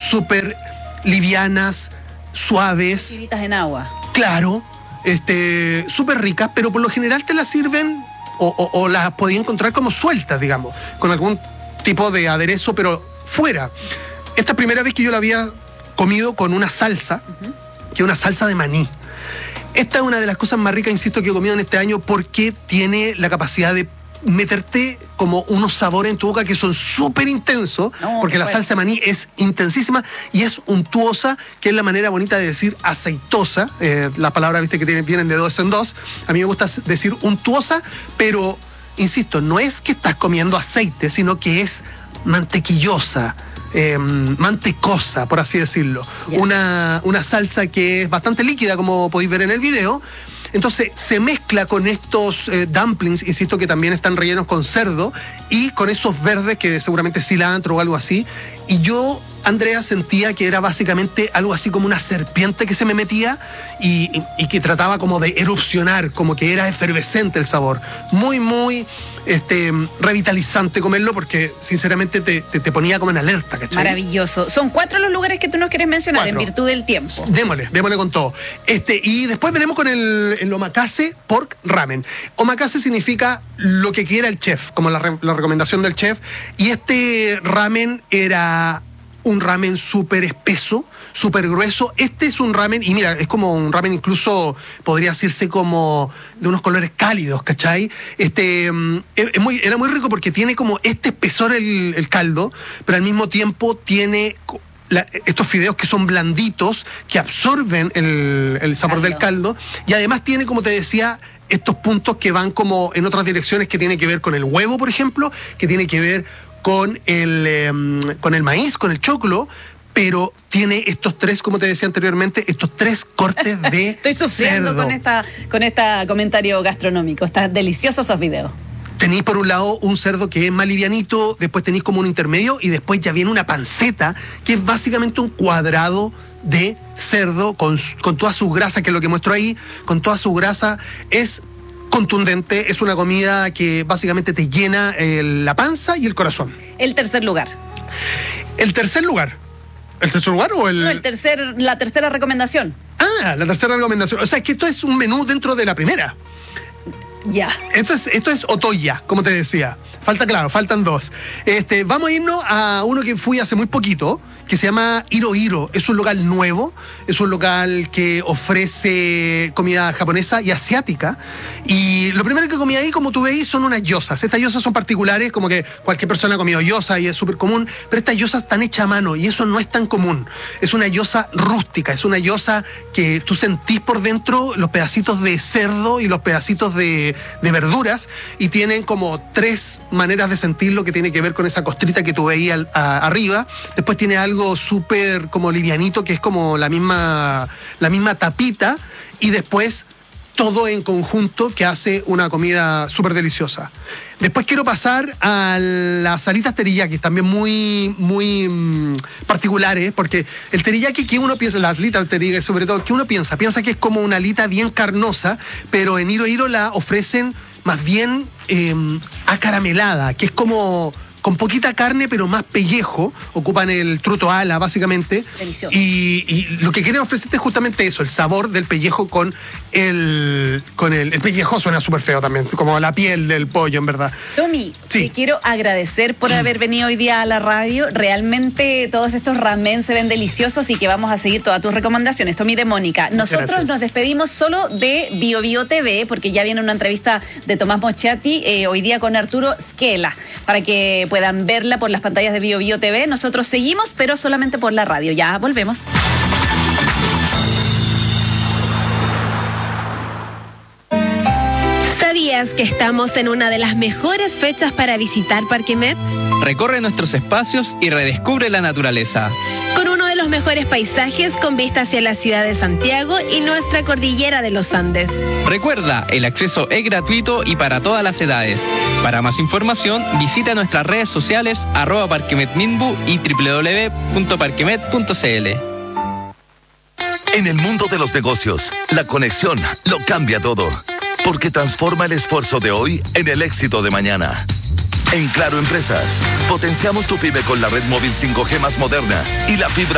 súper livianas, suaves. Tiritas en agua. Claro, súper ricas, pero por lo general te las sirven o las podías encontrar como sueltas, digamos, con algún tipo de aderezo, pero fuera. Esta primera vez que yo la había comido con una salsa, que es una salsa de maní. Esta es una de las cosas más ricas, insisto, que he comido en este año porque tiene la capacidad de meterte como unos sabores en tu boca que son súper intensos, porque la salsa de maní es intensísima y es untuosa, que es la manera bonita de decir aceitosa. La palabra, viste, que vienen de dos en dos. A mí me gusta decir untuosa, pero, insisto, no es que estás comiendo aceite, sino que es mantequillosa, mantecosa, por así decirlo. Yeah. Una salsa que es bastante líquida, como podéis ver en el video. Entonces se mezcla con estos dumplings, insisto, que también están rellenos con cerdo, y con esos verdes que seguramente es cilantro o algo así. Y yo, Andrea, sentía que era básicamente algo así como una serpiente que se me metía y que trataba como de erupcionar, como que era efervescente el sabor. Muy, muy revitalizante comerlo, porque sinceramente te ponía como en alerta, ¿cachai? Maravilloso. Son 4 los lugares que tú nos quieres mencionar 4. En virtud del tiempo. Démosle con todo. Y después venimos con el omakase pork ramen. Omakase significa lo que quiera el chef, como la recomendación del chef. Y este ramen era un ramen súper espeso, súper grueso. Este es un ramen, y mira, es como un ramen incluso, podría decirse como de unos colores cálidos, ¿cachai? Era muy rico porque tiene como este espesor el caldo, pero al mismo tiempo tiene estos fideos que son blanditos, que absorben el sabor del caldo, y además tiene, como te decía, estos puntos que van como en otras direcciones, que tiene que ver con el huevo, por ejemplo, que tiene que ver con el maíz, con el choclo, pero tiene estos 3, como te decía anteriormente, estos 3 cortes de Estoy sufriendo cerdo. con este comentario gastronómico. Están deliciosos esos videos. Tenéis por un lado un cerdo que es más livianito, después tenéis como un intermedio, y después ya viene una panceta, que es básicamente un cuadrado de cerdo con toda su grasa, que es lo que muestro ahí, con toda su grasa. Es contundente, es una comida que básicamente te llena la panza y el corazón. El tercer lugar. ¿El tercer lugar o el...? No, la tercera recomendación. Ah, la tercera recomendación. O sea, es que esto es un menú dentro de la primera. Ya. Esto es otoya, como te decía. Faltan 2. Vamos a irnos a uno que fui hace muy poquito, que se llama Hiro Hiro. Es un local nuevo, es un local que ofrece comida japonesa y asiática. Y lo primero que comí ahí, como tú veis, son unas gyozas. Estas gyozas son particulares, como que cualquier persona ha comido gyoza y es súper común, pero estas gyozas están hechas a mano y eso no es tan común. Es una gyoza rústica, es una gyoza que tú sentís por dentro los pedacitos de cerdo y los pedacitos de verduras, y tienen como 3 maneras de sentirlo, que tiene que ver con esa costrita que tú veías arriba. Después tiene algo súper como livianito, que es como la misma tapita, y después todo en conjunto, que hace una comida súper deliciosa. Después quiero pasar a las alitas teriyaki, también muy, muy particulares, porque el teriyaki, que uno piensa, las alitas teriyaki sobre todo, que uno piensa que es como una alita bien carnosa, pero en Hiro Hiro la ofrecen más bien acaramelada, que es como con poquita carne, pero más pellejo. Ocupan el truto ala, básicamente. Delicioso. Y lo que quieren ofrecerte es justamente eso, el sabor del pellejo con el pellejo. Suena súper feo también, como la piel del pollo, en verdad. Tommy, te quiero agradecer por haber venido hoy día a la radio. Realmente todos estos ramen se ven deliciosos y que vamos a seguir todas tus recomendaciones. Tommy de Mónica. Nosotros nos despedimos solo de Bio Bio TV, porque ya viene una entrevista de Tomás Mochati hoy día con Arturo Skela, para que puedan verla por las pantallas de Bio Bio TV. Nosotros seguimos, pero solamente por la radio. Ya volvemos. ¿Sabías que estamos en una de las mejores fechas para visitar Parque Met? Recorre nuestros espacios y redescubre la naturaleza. Con uno de los mejores paisajes con vista hacia la ciudad de Santiago y nuestra cordillera de los Andes. Recuerda, el acceso es gratuito y para todas las edades. Para más información, visita nuestras redes sociales @parquemetminbu y www.parquemet.cl. En el mundo de los negocios, la conexión lo cambia todo, porque transforma el esfuerzo de hoy en el éxito de mañana. En Claro Empresas, potenciamos tu pyme con la red móvil 5G más moderna y la fibra